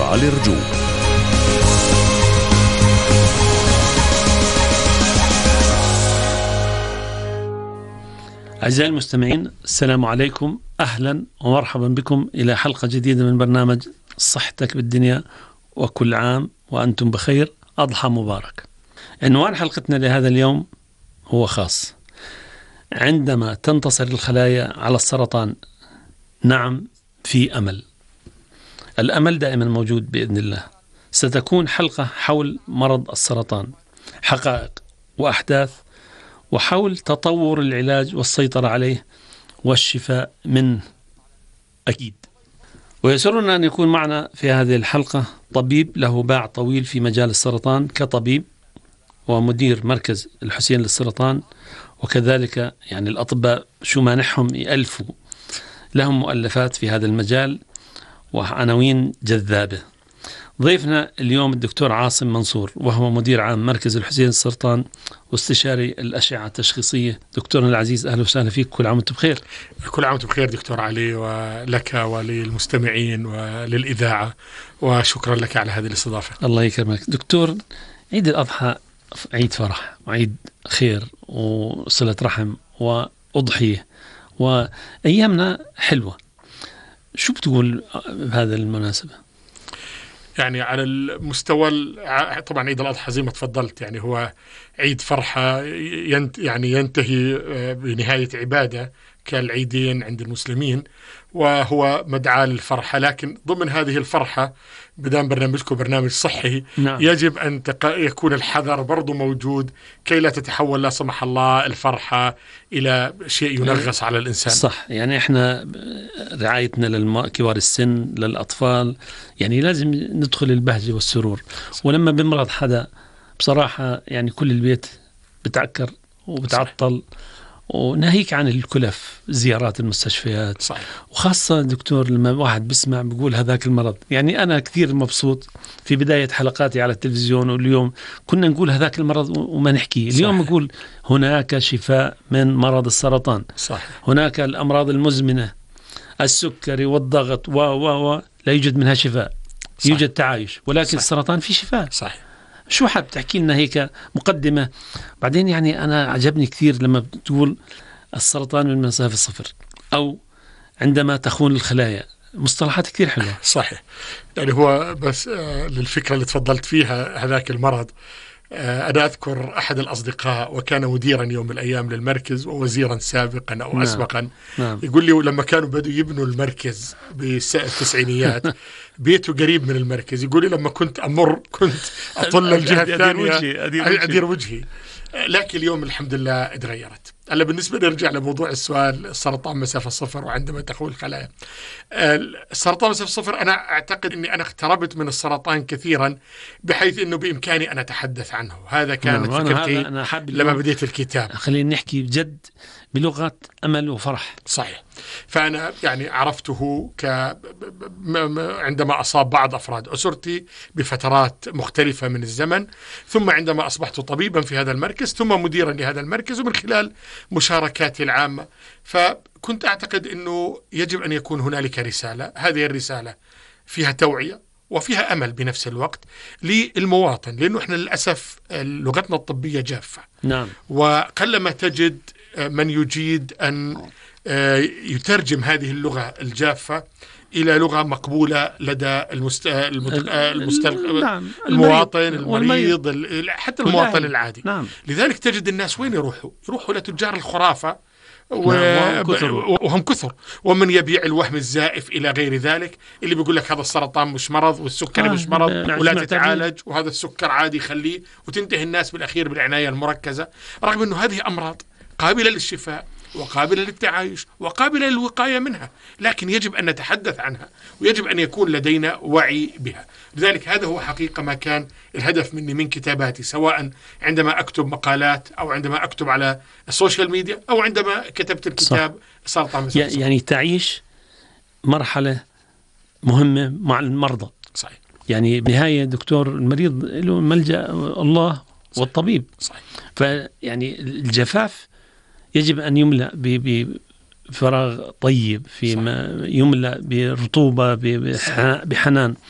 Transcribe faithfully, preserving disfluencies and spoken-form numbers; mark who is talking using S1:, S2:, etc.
S1: علي رجوع.
S2: أعزائي المستمعين، السلام عليكم، أهلا ومرحبا بكم إلى حلقة جديدة من برنامج صحتك بالدنيا، وكل عام وأنتم بخير، أضحى مبارك. عنوان حلقتنا لهذا اليوم هو خاص: عندما تنتصر الخلايا على السرطان، نعم في أمل. الأمل دائما موجود بإذن الله. ستكون حلقة حول مرض السرطان، حقائق وأحداث، وحول تطور العلاج والسيطرة عليه والشفاء منه أكيد. ويسرنا أن يكون معنا في هذه الحلقة طبيب له باع طويل في مجال السرطان كطبيب ومدير مركز الحسين للسرطان، وكذلك يعني الأطباء شو مانحهم يألفوا، لهم مؤلفات في هذا المجال وعناوين جذابة. ضيفنا اليوم الدكتور عاصم منصور، وهو مدير عام مركز الحسين للسرطان واستشاري الأشعة التشخيصية. دكتورنا العزيز، أهلا وسهلا فيك، كل عام وانتم بخير.
S3: كل عام وانتم بخير دكتور علي، ولك وللمستمعين وللإذاعة، وشكرا لك على هذه الاستضافة.
S2: الله يكرمك دكتور. عيد الأضحى عيد فرح وعيد خير وصلة رحم وأضحية، وأيامنا حلوة. شو بتقول بهذا المناسبة؟
S3: يعني على المستوى طبعا عيد الأضحى زي ما تفضلت، يعني هو عيد فرحة ينت يعني ينتهي بنهاية عبادة كالعيدين عند المسلمين، وهو مدعاة للفرحة. لكن ضمن هذه الفرحة بدام برنامجكم برنامج صحي، نعم. يجب أن يكون الحذر برضو موجود كي لا تتحول لا سمح الله الفرحة إلى شيء ينغص على الإنسان.
S2: صح، يعني إحنا رعايتنا لكبار السن للأطفال، يعني لازم ندخل البهجة والسرور. صح. ولما بمرض حدا بصراحة يعني كل البيت بتعكر وبتعطل. صح. وناهيك عن الكلف، زيارات المستشفيات. صحيح. وخاصة دكتور لما واحد بسمع بيقول هذاك المرض، يعني أنا كثير مبسوط في بداية حلقاتي على التلفزيون، واليوم كنا نقول هذاك المرض وما نحكي. اليوم صحيح. نقول هناك شفاء من مرض السرطان. صحيح. هناك الأمراض المزمنة، السكري والضغط و و و لا يوجد منها شفاء. صحيح. يوجد تعايش، ولكن صحيح. السرطان في شفاء. صحيح. شو حاب تحكي لنا هيك مقدمة؟ بعدين يعني أنا عجبني كثير لما بتقول السرطان من مسافة الصفر، أو عندما تخون الخلايا، مصطلحات كثير حلوة.
S3: صحيح. يعني هو بس آه للفكرة اللي تفضلت فيها هذاك المرض، آه أنا أذكر أحد الأصدقاء وكان مديرا يوم من الأيام للمركز ووزيرا سابقا أو نعم. أسبقا. نعم. يقول لي لما كانوا بدوا يبنوا المركز بالتسعينيات بيته قريب من المركز، يقول لي لما كنت أمر كنت أطل الجهة الثانية أدير, أدير وجهي. لكن اليوم الحمد لله اتغيرت. هلا بالنسبة نرجع لموضوع السؤال، السرطان مسافة صفر وعندما تخون الخلايا. السرطان مسافة صفر، أنا أعتقد أني أنا اقتربت من السرطان كثيرا بحيث أنه بإمكاني أن أتحدث عنه. هذا كانت
S2: نعم.
S3: فكرتي
S2: أنا حابب
S3: لما بديت الكتاب.
S2: خلينا نحكي بجد بلغة أمل وفرح.
S3: صحيح. فأنا يعني عرفته ك عندما أصاب بعض أفراد أسرتي بفترات مختلفة من الزمن، ثم عندما أصبحت طبيبا في هذا المركز، ثم مديرا لهذا المركز، ومن خلال مشاركاتي العامة. فكنت أعتقد أنه يجب أن يكون هنالك رسالة، هذه الرسالة فيها توعية وفيها أمل بنفس الوقت للمواطن، لأنه إحنا للأسف لغتنا الطبية جافة. نعم. وقلما تجد من يجيد أن يترجم هذه اللغة الجافة إلى لغة مقبولة لدى المست... المت... المست... نعم. المواطن المريض, المريض حتى المواطن العادي. نعم. لذلك تجد الناس وين يروحوا؟ يروحوا لتجار الخرافة و... نعم. كثر. وهم كثر، ومن يبيع الوهم الزائف إلى غير ذلك، اللي بيقول لك هذا السرطان مش مرض والسكري آه. مش مرض ولا تتعالج، وهذا السكر عادي خليه، وتنتهي الناس بالأخير بالعناية المركزة، رغم أنه هذه أمراض قابلة للشفاء وقابلة للتعايش وقابلة للوقاية منها، لكن يجب أن نتحدث عنها ويجب أن يكون لدينا وعي بها. لذلك هذا هو حقيقة ما كان الهدف مني من كتاباتي، سواء عندما أكتب مقالات أو عندما أكتب على السوشيال ميديا أو عندما كتبت الكتاب سرطان مسافة الصفر.
S2: يعني تعيش مرحلة مهمة مع المرضى. صحيح. يعني بنهاية دكتور المريض له ملجأ الله. صحيح. والطبيب. صحيح. فيعني الجفاف يجب أن يملأ بفراغ طيب، فيما يملأ برطوبة بحنان.